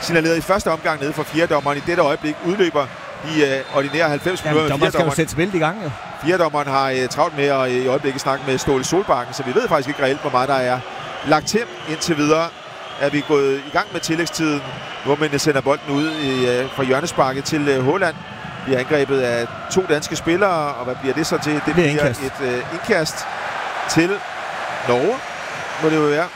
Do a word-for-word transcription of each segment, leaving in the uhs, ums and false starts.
signaleret i første omgang nede for fjerdommeren. I dette øjeblik udløber de øh, ordinære halvfems minutter. Jamen, dommeren skal jo sætte spillet i gang, jo. Fjerdommeren har øh, travlt med at øh, i øjeblikket snakke med Ståle Solbakken, så vi ved faktisk ikke reelt, hvor meget der er lagt til. Indtil videre er vi gået i gang med tillægstiden. Nordmændene sender bolden ud i, øh, fra hjørnesparket til øh, Haaland. Vi er angrebet af to danske spillere, og hvad bliver det så til? Det, det bliver indkast. et øh, indkast til Norge, må det jo være.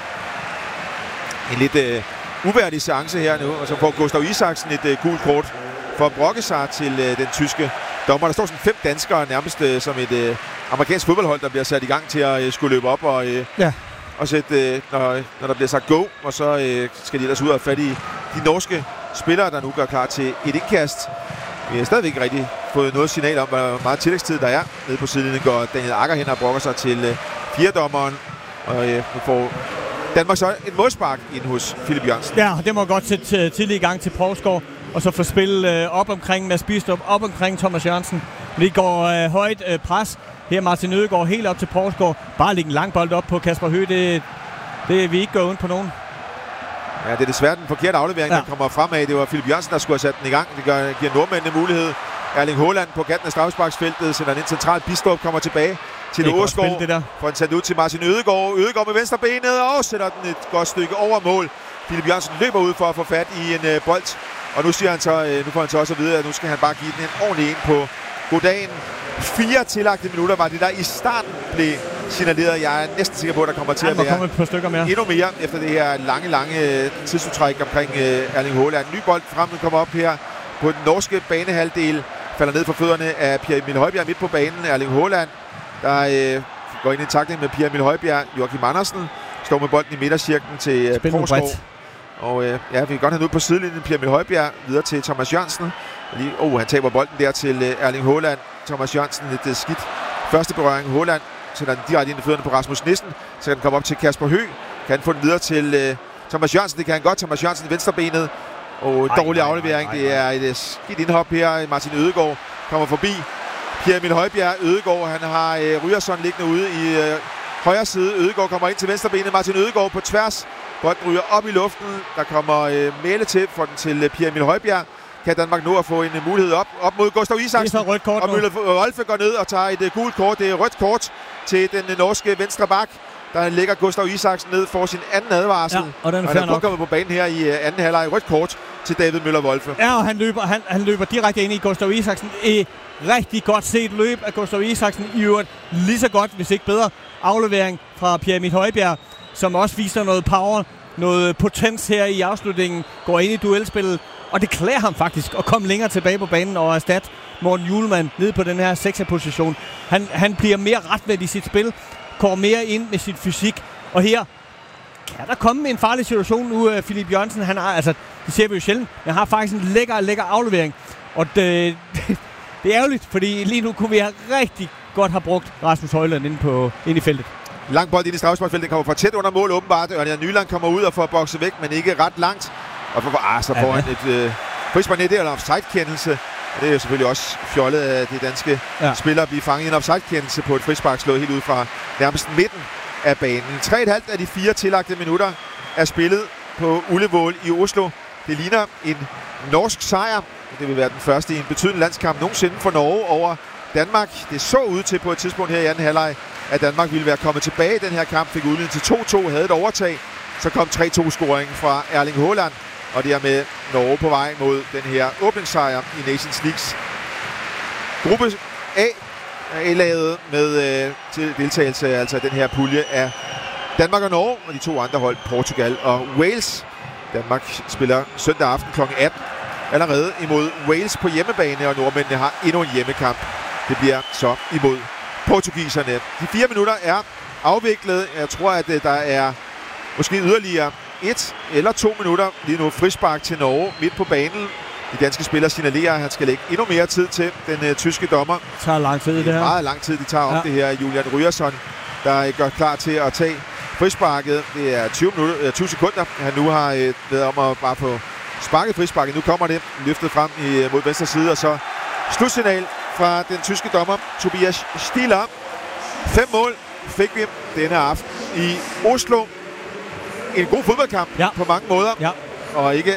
En lidt øh, uværdig chance her nu, og så får Gustav Isaksen et øh, gult kort for at brokke sig til øh, den tyske dommer. Der står sådan fem danskere nærmest øh, som et øh, amerikansk fodboldhold, der bliver sat i gang til at øh, skulle løbe op og, øh, ja. og sætte, øh, når, når der bliver sagt go, og så øh, skal de ellers ud og fat i de norske spillere, der nu gør klar til et indkast. Vi har stadigvæk ikke rigtig fået noget signal om, hvor meget tillægstid der er. Nede på sidelinjen går Daniel Akker hen og brokker sig til øh, fjerdommeren, og øh, nu får Danmark så en målspark ind hos Philip Jørgensen. Ja, det må godt sætte tidlig i gang til Provsgaard, og så få spillet øh, op omkring Mads Bistrup, op omkring Thomas Jørgensen. Det går øh, højt øh, pres. Her Martin Ødegaard helt op til Provsgaard. Bare lægge en lang bold op på Kasper Høgh, det, det vi ikke går uden på nogen. Ja, det er desværre den forkerte aflevering, ja. Der kommer fremad. Det var Philip Jørgensen, der skulle have sat den i gang. Det gør, giver nordmændene mulighed. Erling Haaland på kanten af straffesparksfeltet sender den ind centralt. Bistrup kommer tilbage til Åsgaard. Får den sendt ud til Martin Ødegaard. Ødegaard med venstre benet og sætter den et godt stykke over mål. Philip Jørgensen løber ud for at få fat i en øh, bold. Og nu siger han så, øh, nu får han så også at vide, at nu skal han bare give den en ordentlig en på goddagen. Fire tillagte minutter var det, der i starten blev signaleret. Jeg er næsten sikker på, at der kommer til ja, at være et par stykker mere. Endnu mere efter det her lange, lange tidsudtræk omkring øh, Erling Haaland. Ny bold frem, den kommer op her på den norske banehalvdel. Falder ned for fødderne af Pierre Emil Højbjerg midt på banen. Erling Haaland, der øh, går ind i takling med Pierre Emil Højbjerg. Joachim Andersen står med bolden i midtercirklen til øh, Provsgaard. Og øh, ja, vi kan godt have den ud på sidelinjen. Pierre Emil Højbjerg videre til Thomas Jørgensen. Lige, oh, han taber bolden der til øh, Erling Haaland. Thomas Jørgensen lidt øh, skidt. Første berøring. Haaland sætter den direkte ind i fødderne på Rasmus Nissen. Så kan den komme op til Kasper Høgh. Kan få den videre til øh, Thomas Jørgensen. Det kan han godt. Thomas Jørgensen i venstrebenet. Og dårlig aflevering. Det er et skidt indhop her. Martin Ødegaard kommer forbi. Pierre Emil Højbjerg. Ødegaard, han har øh, Ryerson liggende ude i øh, højre side. Ødegaard kommer ind til venstrebenet. Martin Ødegaard på tværs. Bolden ryger op i luften. Der kommer øh, Mæle til for den til øh, Pierre Emil Højbjerg. Kan Danmark nå at få en uh, mulighed op, op mod Gustav Isaksen. Rødt kort og Møller Wolfe går ned og tager et uh, gult kort. Det er rødt kort til den uh, norske venstre bak. Der ligger Gustav Isaksen ned for sin anden advarsel. Ja, og den er han er kun kommet på banen her i uh, anden halvleg. Rødt kort til David Møller Wolfe. Ja, og han løber, han, han løber direkte ind i Gustav Isaksen. Et rigtig godt set løb af Gustav Isaksen. I øvrigt lige så godt, hvis ikke bedre, aflevering fra Pierre Emil Højbjerg, som også viser noget power, noget potens her i afslutningen. Går ind i duelspillet. Og det klæder ham faktisk at komme længere tilbage på banen og erstatte Morten Hjulmand ned på den her sekser-position. Han, han bliver mere retvendt i sit spil, går mere ind med sit fysik. Og her kan der komme en farlig situation nu. Uh, Philip Jørgensen, han har, altså, det ser vi jo sjældent, men har faktisk en lækker, lækker aflevering. Og det, det er ærgerligt, fordi lige nu kunne vi have rigtig godt have brugt Rasmus Højlund ind, på, ind i feltet. Lang bold ind i straffesparksfeltet, kommer for tæt under mål åbenbart. Ørjan Nyland kommer ud og får bokset væk, men ikke ret langt. Og for, ah, så får han et øh, frispark eller offside-kendelse. Og det er jo selvfølgelig også fjollet af de danske ja. spillere at blive fanget i en offside-kendelse på et frispark slået helt ud fra nærmest midten af banen. tre komma fem af de fire tillagte minutter er spillet på Ullevål i Oslo. Det ligner en norsk sejr. Det vil være den første i en betydelig landskamp nogensinde for Norge over Danmark. Det så ud til på et tidspunkt her i anden halvleg, at Danmark ville være kommet tilbage i den her kamp. Fik udlignet til to to, havde et overtag. Så kom tre to-scoringen fra Erling Haaland. Og dermed Norge på vej mod den her åbningssejr i Nations Leagues gruppe A. A-laget med øh, til deltagelse altså den her pulje af Danmark og Norge, og de to andre hold, Portugal og Wales. Danmark spiller søndag aften klokken atten allerede imod Wales på hjemmebane, og nordmændene har endnu en hjemmekamp. Det bliver så imod portugiserne. De fire minutter er afviklet. Jeg tror, at der er måske yderligere et eller to minutter. Lige nu frispark til Norge midt på banen. De danske spillere signalerer, at han skal lægge endnu mere tid til den uh, tyske dommer. Det tager lang tid, det, det her. Meget lang tid, de tager om ja. det her. Julian Ryerson, der gør klar til at tage frisparket. Det er tyve, minutter, tyve sekunder. Han nu har uh, været om at bare få sparket frisparket. Nu kommer det løftet frem i, mod venstre side, og så slutsignal fra den tyske dommer, Tobias Stiller. Fem mål fik vi denne aften i Oslo. En god fodboldkamp ja. på mange måder. Ja. Og ikke